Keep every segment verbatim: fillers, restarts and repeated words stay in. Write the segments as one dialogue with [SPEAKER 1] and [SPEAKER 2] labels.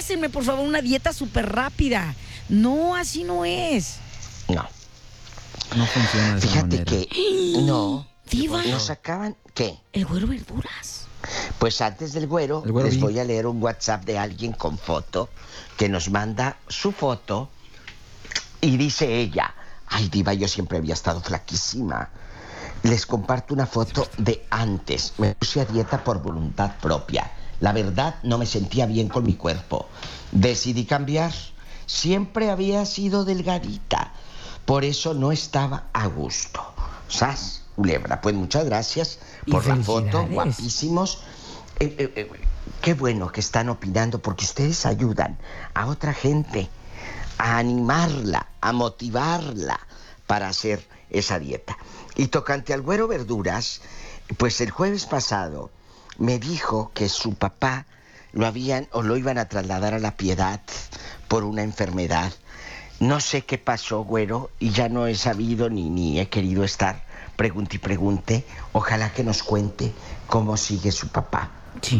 [SPEAKER 1] pásenme por favor una dieta súper rápida. No, así no es.
[SPEAKER 2] No.
[SPEAKER 3] No funciona de esa
[SPEAKER 2] Fíjate
[SPEAKER 3] manera.
[SPEAKER 2] que no.
[SPEAKER 1] Diva.
[SPEAKER 2] Nos acaban, ¿qué?
[SPEAKER 1] El güero verduras.
[SPEAKER 2] Pues antes del güero,
[SPEAKER 3] El güero
[SPEAKER 2] les
[SPEAKER 3] vi.
[SPEAKER 2] voy a leer un WhatsApp de alguien con foto que nos manda su foto y dice ella, ay diva, yo siempre había estado flaquísima. Les comparto una foto de antes. Me puse a dieta por voluntad propia. La verdad, no me sentía bien con mi cuerpo. Decidí cambiar. Siempre había sido delgadita. Por eso no estaba a gusto. ¿Sas? Culebra, pues muchas gracias
[SPEAKER 1] Y
[SPEAKER 2] por la foto,
[SPEAKER 1] felicidades.
[SPEAKER 2] guapísimos. Eh, eh, eh, qué bueno que están opinando porque ustedes ayudan a otra gente a animarla, a motivarla para hacer esa dieta. Y tocante al güero verduras, pues el jueves pasado me dijo que su papá lo habían o lo iban a trasladar a La Piedad por una enfermedad. No sé qué pasó, güero, y ya no he sabido ni, ni he querido estar. Pregunte y pregunte. Ojalá que nos cuente cómo sigue su papá.
[SPEAKER 1] Sí.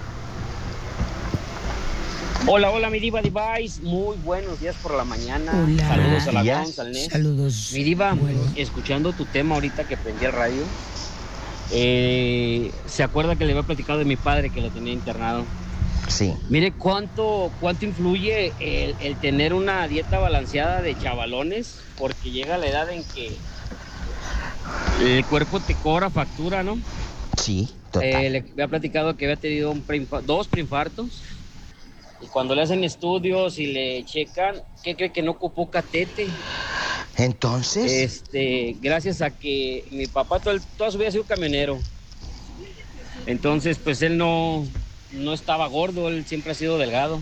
[SPEAKER 4] Hola, hola, mi diva Device. Muy buenos días por la mañana.
[SPEAKER 1] Hola.
[SPEAKER 4] Saludos a la
[SPEAKER 2] Días.
[SPEAKER 4] Gonz, al Nes.
[SPEAKER 1] Saludos.
[SPEAKER 4] Mi diva,
[SPEAKER 1] Bueno.
[SPEAKER 4] escuchando tu tema ahorita que prendí el radio, eh, ¿se acuerda que le había platicado de mi padre que lo tenía internado?
[SPEAKER 2] Sí.
[SPEAKER 4] Mire cuánto, cuánto influye el, el tener una dieta balanceada de chavalones, porque llega la edad en que el cuerpo te cobra factura, ¿no?
[SPEAKER 2] Sí, total.
[SPEAKER 4] Eh, le había platicado que había tenido un preinfa- dos preinfartos. Y cuando le hacen estudios y le checan, ¿qué cree que no ocupó catete?
[SPEAKER 2] Entonces,
[SPEAKER 4] Este, gracias a que mi papá todo el- toda su vida ha sido camionero. Entonces, pues él no, no estaba gordo, él siempre ha sido delgado.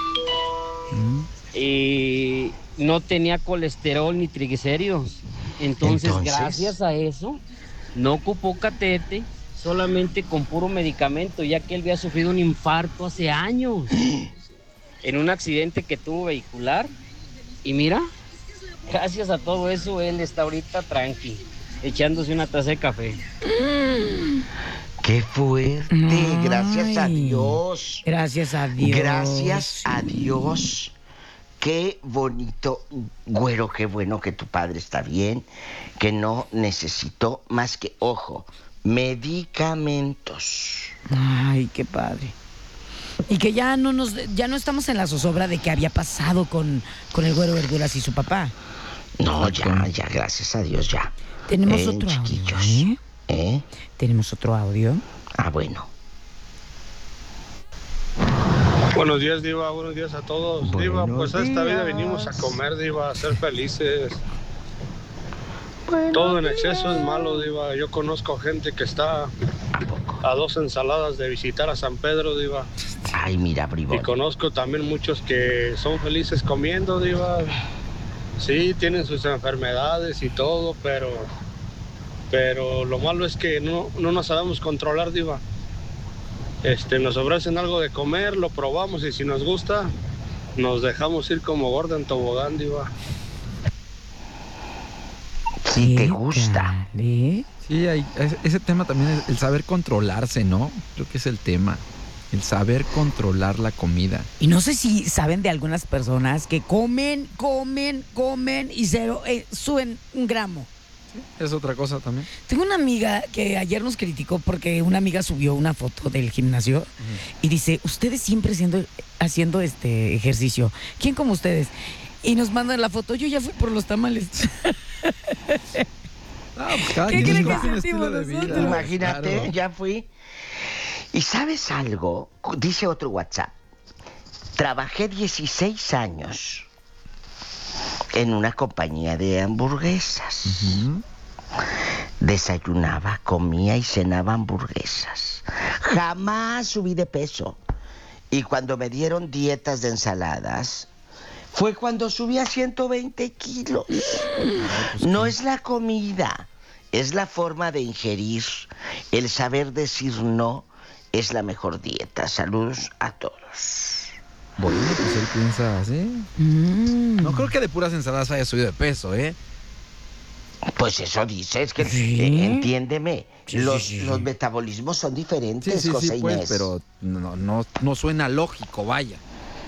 [SPEAKER 4] Y no tenía colesterol ni triglicéridos. Entonces,
[SPEAKER 2] Entonces.
[SPEAKER 4] gracias a eso, no ocupó catete, solamente con puro medicamento, ya que él había sufrido un infarto hace años en un accidente que tuvo vehicular. Y mira, gracias a todo eso, él está ahorita tranqui, echándose una taza de café.
[SPEAKER 2] qué fuerte.
[SPEAKER 1] Ay.
[SPEAKER 2] Gracias a Dios.
[SPEAKER 1] Gracias a Dios.
[SPEAKER 2] Gracias a Dios. Qué bonito, güero, qué bueno que tu padre está bien, que no necesitó más que, ojo, medicamentos.
[SPEAKER 1] Ay, qué padre. Y que ya no nos, ya no estamos en la zozobra de qué había pasado con, con el güero verduras y su papá.
[SPEAKER 2] No, ya, ya, gracias a Dios, ya.
[SPEAKER 1] Tenemos
[SPEAKER 2] Eh,
[SPEAKER 1] otro audio,
[SPEAKER 2] chiquillos.
[SPEAKER 1] ¿eh?
[SPEAKER 2] ¿Eh?
[SPEAKER 1] Tenemos otro audio.
[SPEAKER 2] Ah, bueno.
[SPEAKER 5] Buenos días, Diva. Buenos días a todos.
[SPEAKER 2] Buenos
[SPEAKER 5] Diva, pues a esta vida
[SPEAKER 2] días.
[SPEAKER 5] venimos a comer, Diva, a ser felices. Todo en exceso es malo, Diva. Yo conozco gente que está a dos ensaladas de visitar a San Pedro, Diva.
[SPEAKER 2] Ay, mira,
[SPEAKER 5] Y
[SPEAKER 2] bribón.
[SPEAKER 5] conozco también muchos que son felices comiendo, Diva. Sí, tienen sus enfermedades y todo, pero, pero lo malo es que no, no nos sabemos controlar, Diva. Este, nos ofrecen algo de comer, lo probamos y si nos gusta, nos dejamos ir como gorda en tobogán, Diva.
[SPEAKER 2] Si te
[SPEAKER 1] ¿Qué
[SPEAKER 2] gusta.
[SPEAKER 1] tal, eh?
[SPEAKER 3] Sí, hay, ese, ese tema también es el saber controlarse, ¿no? Creo que es el tema. El saber controlar la comida.
[SPEAKER 1] Y no sé si saben de algunas personas que comen, comen, comen y cero, eh, suben un gramo.
[SPEAKER 3] Es otra cosa también.
[SPEAKER 1] Tengo una amiga que ayer nos criticó porque una amiga subió una foto del gimnasio y dice, ustedes siempre siendo, haciendo este ejercicio, ¿quién como ustedes? Y nos mandan la foto, yo ya fui por los tamales.
[SPEAKER 3] Ah, pues cada
[SPEAKER 1] ¿Qué
[SPEAKER 3] quien
[SPEAKER 1] creen
[SPEAKER 3] tiene
[SPEAKER 1] que
[SPEAKER 3] un
[SPEAKER 1] sentimos
[SPEAKER 3] estilo de vida.
[SPEAKER 1] nosotros?
[SPEAKER 2] Imagínate,
[SPEAKER 3] Claro.
[SPEAKER 2] ya fui. ¿Y sabes algo? Dice otro WhatsApp. Trabajé dieciséis años en una compañía de hamburguesas.
[SPEAKER 3] Ujú.
[SPEAKER 2] Desayunaba, comía y cenaba hamburguesas. Jamás subí de peso. Y cuando me dieron dietas de ensaladas, fue cuando subí a ciento veinte kilos. No es la comida, es la forma de ingerir. El saber decir no es la mejor dieta. Saludos a todos.
[SPEAKER 3] Bueno, pues él piensa así.
[SPEAKER 1] Mm.
[SPEAKER 3] No creo que de puras ensaladas haya subido de peso, ¿eh?
[SPEAKER 2] Pues eso dices, que
[SPEAKER 1] Sí.
[SPEAKER 2] eh, entiéndeme.
[SPEAKER 1] Sí,
[SPEAKER 2] los,
[SPEAKER 1] sí, sí.
[SPEAKER 2] los metabolismos son diferentes,
[SPEAKER 3] Sí, sí,
[SPEAKER 2] José
[SPEAKER 3] sí, pues,
[SPEAKER 2] Inés.
[SPEAKER 3] pero no, no, no suena lógico, vaya.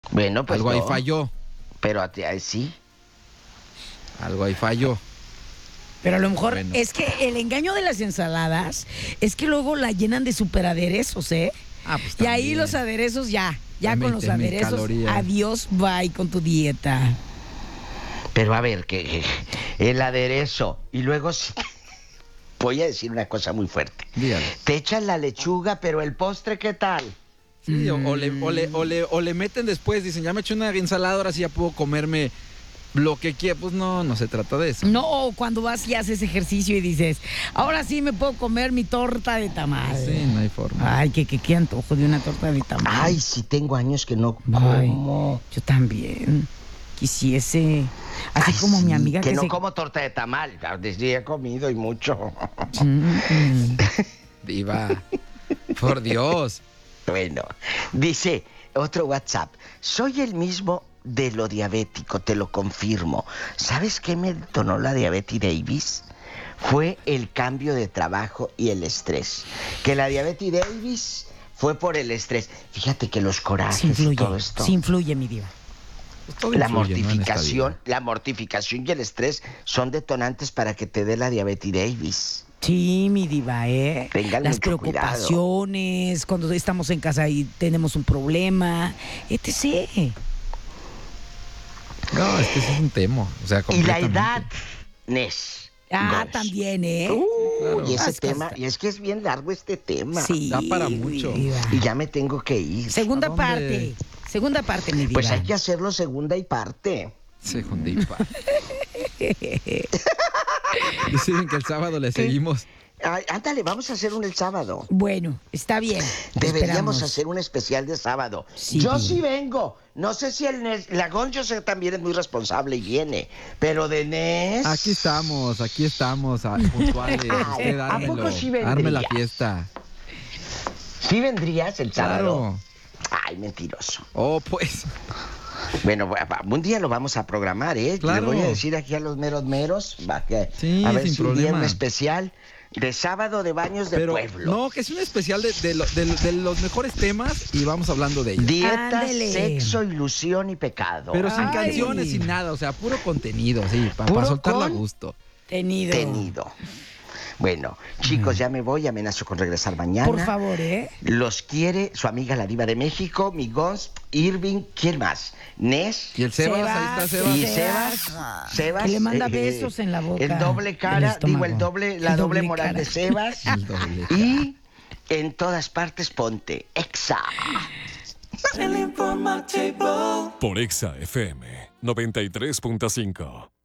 [SPEAKER 2] Bueno, pues
[SPEAKER 3] Algo
[SPEAKER 2] no,
[SPEAKER 3] ahí falló.
[SPEAKER 2] pero a ti ahí sí.
[SPEAKER 3] Algo ahí falló.
[SPEAKER 1] Pero a lo mejor
[SPEAKER 3] Bueno.
[SPEAKER 1] es que el engaño de las ensaladas es que luego la llenan de superaderezos, ¿eh?
[SPEAKER 3] Ah, pues
[SPEAKER 1] Y ahí
[SPEAKER 3] también.
[SPEAKER 1] los aderezos ya, ya
[SPEAKER 3] Ya
[SPEAKER 1] con los
[SPEAKER 3] veinte mil
[SPEAKER 1] aderezos,
[SPEAKER 3] calorías.
[SPEAKER 1] adiós, bye con tu dieta.
[SPEAKER 2] Pero a ver, que el aderezo. Y luego sí. Voy a decir una cosa muy fuerte.
[SPEAKER 3] Dígalo.
[SPEAKER 2] Te echan la lechuga, pero el postre, ¿qué tal?
[SPEAKER 3] Sí, o, o le, o, le, o, le, o le meten después, dicen, ya me eché una ensalada, ahora sí ya puedo comerme lo que quiera. Pues no, no se trata de eso.
[SPEAKER 1] No, cuando vas y haces ejercicio y dices, ahora sí me puedo comer mi torta de tamal.
[SPEAKER 3] Sí, no hay forma.
[SPEAKER 1] Ay, que, que, qué antojo de una torta de tamal.
[SPEAKER 2] Ay, sí tengo años que no
[SPEAKER 1] Ay,
[SPEAKER 2] como.
[SPEAKER 1] yo también quisiese, así
[SPEAKER 2] Ay,
[SPEAKER 1] como mi
[SPEAKER 2] sí,
[SPEAKER 1] amiga
[SPEAKER 2] que
[SPEAKER 1] que
[SPEAKER 2] no
[SPEAKER 1] se...
[SPEAKER 2] como torta de tamal. Desde he comido y mucho.
[SPEAKER 1] Mm, mm.
[SPEAKER 3] Diva, por Dios.
[SPEAKER 2] Bueno, dice otro WhatsApp. Soy el mismo de lo diabético, te lo confirmo. ¿Sabes qué me detonó la diabetes Davis? Fue el cambio de trabajo y el estrés. Que la diabetes Davis fue por el estrés. Fíjate que los
[SPEAKER 1] Sí
[SPEAKER 2] corajes
[SPEAKER 1] influye,
[SPEAKER 2] y todo esto.
[SPEAKER 1] sí influye, mi diva.
[SPEAKER 3] Pues todo
[SPEAKER 2] La
[SPEAKER 3] influye, ¿no? en esta
[SPEAKER 2] mortificación,
[SPEAKER 3] vida.
[SPEAKER 2] la mortificación y el estrés son detonantes para que te dé la diabetes Davis.
[SPEAKER 1] Sí, mi diva, ¿eh?
[SPEAKER 2] Tengan
[SPEAKER 1] Las
[SPEAKER 2] mucho
[SPEAKER 1] preocupaciones, cuando estamos en casa y tenemos un problema, etcétera.
[SPEAKER 3] No, es que eso es un tema. O sea,
[SPEAKER 2] Y la
[SPEAKER 3] completamente.
[SPEAKER 2] edad, Nes.
[SPEAKER 1] Ah,
[SPEAKER 2] Gons.
[SPEAKER 1] también, ¿eh?
[SPEAKER 2] Uh,
[SPEAKER 3] Claro.
[SPEAKER 2] y ese
[SPEAKER 1] Las
[SPEAKER 2] tema,
[SPEAKER 1] cosas.
[SPEAKER 2] y es que es bien largo este tema.
[SPEAKER 1] Sí.
[SPEAKER 3] Da para mucho.
[SPEAKER 1] mi diva.
[SPEAKER 2] Y ya me tengo que ir.
[SPEAKER 1] Segunda
[SPEAKER 3] ¿A dónde?
[SPEAKER 1] parte, segunda parte, mi diva.
[SPEAKER 2] Pues hay que hacerlo segunda y parte.
[SPEAKER 3] Segunda y pa. Dicen que el sábado le seguimos.
[SPEAKER 2] Ay, ándale, vamos a hacer un el sábado.
[SPEAKER 1] Bueno, está bien.
[SPEAKER 2] Deberíamos
[SPEAKER 1] esperamos.
[SPEAKER 2] hacer un especial de sábado.
[SPEAKER 1] Sí.
[SPEAKER 2] Yo sí vengo. No sé si el Nes, Lagón yo sé también es muy responsable y viene. Pero de Nes.
[SPEAKER 3] Aquí estamos, aquí estamos, a- puntuales. Usted
[SPEAKER 2] ¿A poco
[SPEAKER 3] ármelo,
[SPEAKER 2] sí
[SPEAKER 3] arme la
[SPEAKER 2] vendrías?
[SPEAKER 3] fiesta.
[SPEAKER 2] ¿Sí vendrías el sábado?
[SPEAKER 3] Claro.
[SPEAKER 2] Ay, mentiroso.
[SPEAKER 3] Oh, pues.
[SPEAKER 2] Bueno, va- va- un día lo vamos a programar, ¿eh?
[SPEAKER 3] Claro.
[SPEAKER 2] Le voy a decir aquí a los meros meros. Va, que,
[SPEAKER 3] Sí,
[SPEAKER 2] a ver
[SPEAKER 3] sin
[SPEAKER 2] si un día
[SPEAKER 3] problema.
[SPEAKER 2] un especial de sábado de baños de
[SPEAKER 3] Pero
[SPEAKER 2] pueblo.
[SPEAKER 3] no, que es un especial de, de lo- de- de los mejores temas y vamos hablando de ellos.
[SPEAKER 2] Dieta,
[SPEAKER 1] Ándele.
[SPEAKER 2] sexo, ilusión y pecado.
[SPEAKER 3] Pero sin
[SPEAKER 1] Ay.
[SPEAKER 3] canciones, sin nada, o sea, puro contenido, sí, para
[SPEAKER 2] Puro
[SPEAKER 3] soltarla a
[SPEAKER 2] con-
[SPEAKER 3] gusto.
[SPEAKER 1] Tenido.
[SPEAKER 2] Tenido. Bueno, chicos, ya me voy, amenazo con regresar mañana.
[SPEAKER 1] Por favor, ¿eh?
[SPEAKER 2] Los quiere su amiga la diva de México, mi Gons, Irving, ¿quién más? Nes.
[SPEAKER 3] Y el Sebas, ahí está Sebas.
[SPEAKER 2] Y
[SPEAKER 1] Sebas.
[SPEAKER 2] Sebas, Sebas,
[SPEAKER 1] Que le manda
[SPEAKER 2] eh,
[SPEAKER 1] besos en la boca,
[SPEAKER 2] El doble
[SPEAKER 1] el
[SPEAKER 2] cara,
[SPEAKER 1] estómago.
[SPEAKER 2] digo el doble, la
[SPEAKER 1] El
[SPEAKER 2] doble,
[SPEAKER 1] doble
[SPEAKER 2] moral
[SPEAKER 1] cara.
[SPEAKER 2] de Sebas.
[SPEAKER 3] El doble cara.
[SPEAKER 2] Y en todas partes ponte Exa.
[SPEAKER 6] Por Exa F M noventa y tres punto cinco.